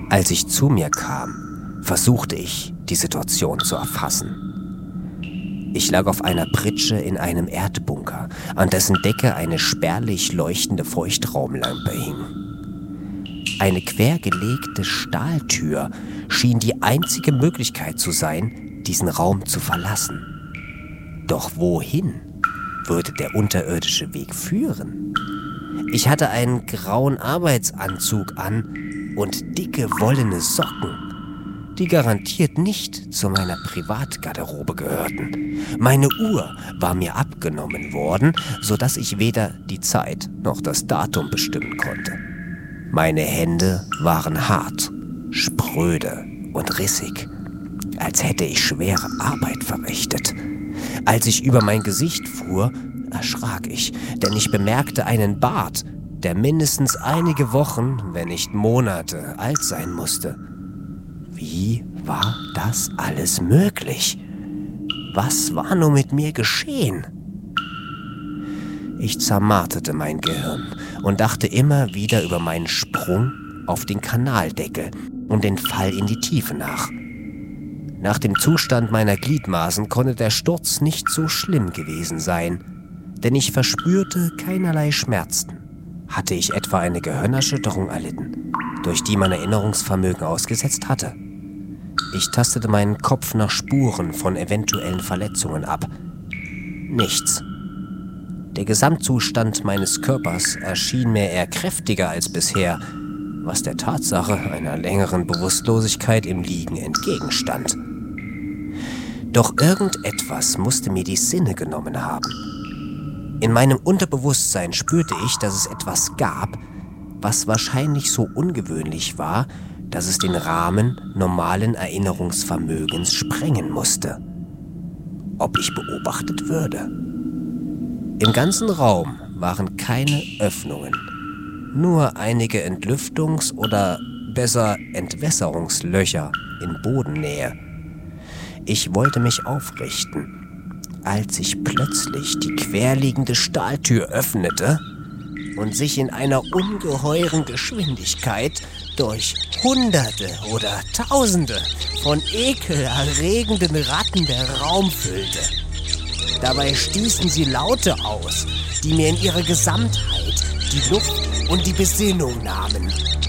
Als ich zu mir kam, versuchte ich, die Situation zu erfassen. Ich lag auf einer Pritsche in einem Erdbunker, an dessen Decke eine spärlich leuchtende Feuchtraumlampe hing. Eine quergelegte Stahltür schien die einzige Möglichkeit zu sein, diesen Raum zu verlassen. Doch wohin würde der unterirdische Weg führen? Ich hatte einen grauen Arbeitsanzug an und dicke wollene Socken, die garantiert nicht zu meiner Privatgarderobe gehörten. Meine Uhr war mir abgenommen worden, sodass ich weder die Zeit noch das Datum bestimmen konnte. Meine Hände waren hart, spröde und rissig, als hätte ich schwere Arbeit verrichtet. Als ich über mein Gesicht fuhr, erschrak ich, denn ich bemerkte einen Bart, der mindestens einige Wochen, wenn nicht Monate alt sein musste. Wie war das alles möglich? Was war nur mit mir geschehen? Ich zermarterte mein Gehirn und dachte immer wieder über meinen Sprung auf den Kanaldeckel und den Fall in die Tiefe nach. Nach dem Zustand meiner Gliedmaßen konnte der Sturz nicht so schlimm gewesen sein, denn ich verspürte keinerlei Schmerzen. Hatte ich etwa eine Gehirnerschütterung erlitten, durch die mein Erinnerungsvermögen ausgesetzt hatte? Ich tastete meinen Kopf nach Spuren von eventuellen Verletzungen ab. Nichts. Der Gesamtzustand meines Körpers erschien mir eher kräftiger als bisher, was der Tatsache einer längeren Bewusstlosigkeit im Liegen entgegenstand. Doch irgendetwas musste mir die Sinne genommen haben. In meinem Unterbewusstsein spürte ich, dass es etwas gab, was wahrscheinlich so ungewöhnlich war, dass es den Rahmen normalen Erinnerungsvermögens sprengen musste. Ob ich beobachtet würde? Im ganzen Raum waren keine Öffnungen, nur einige Entlüftungs- oder besser Entwässerungslöcher in Bodennähe. Ich wollte mich aufrichten, als sich plötzlich die querliegende Stahltür öffnete und sich in einer ungeheuren Geschwindigkeit durch Hunderte oder Tausende von ekelerregenden Ratten der Raum füllte. Dabei stießen sie Laute aus, die mir in ihrer Gesamtheit die Luft und die Besinnung nahmen.